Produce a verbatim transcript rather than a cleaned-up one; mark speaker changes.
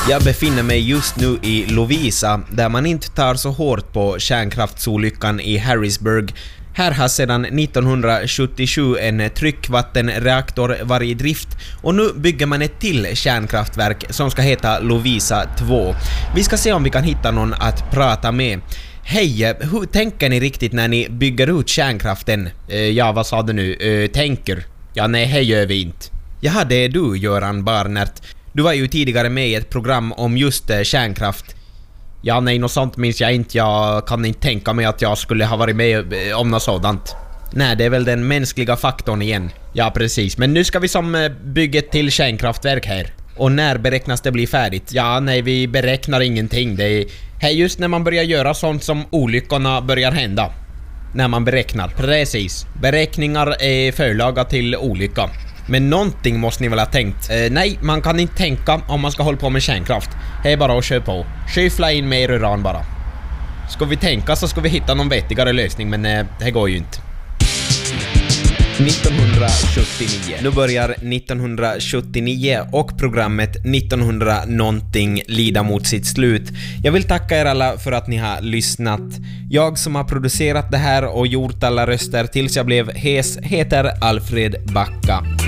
Speaker 1: Jag befinner mig just nu i Lovisa, där man inte tar så hårt på kärnkraftsolyckan i Harrisburg. Här har sedan nittonhundrasjuttiosju en tryckvattenreaktor varit i drift och nu bygger man ett till kärnkraftverk som ska heta Lovisa två. Vi ska se om vi kan hitta någon att prata med. Hej, hur tänker ni riktigt när ni bygger ut kärnkraften? Uh, ja, vad sa du nu? Uh, tänker? Ja, nej, hej gör vi inte. Jaha, det är du, Göran Barnert. Du var ju tidigare med i ett program om just uh, kärnkraft. Ja, nej, något sånt minns jag inte. Jag kan inte tänka mig att jag skulle ha varit med uh, om något sådant. Nej, det är väl den mänskliga faktorn igen. Ja, precis. Men nu ska vi som uh, bygga ett till kärnkraftverk här. Och när beräknas det bli färdigt? Ja, nej, vi beräknar ingenting. Det är här just när man börjar göra sånt som olyckorna börjar hända. När man beräknar. Precis. Beräkningar är förlaga till olycka. Men någonting måste ni väl ha tänkt. Eh, nej, man kan inte tänka om man ska hålla på med kärnkraft. Det är bara att köra på. Skyffla in mer uran bara. Ska vi tänka så ska vi hitta någon vettigare lösning, men eh, det går ju inte. nittonhundrasjuttionio. Nu börjar nittonhundrasjuttionio och programmet nittonhundra någonting lida mot sitt slut. Jag vill tacka er alla för att ni har lyssnat. Jag som har producerat det här och gjort alla röster tills jag blev hes heter Alfred Backa.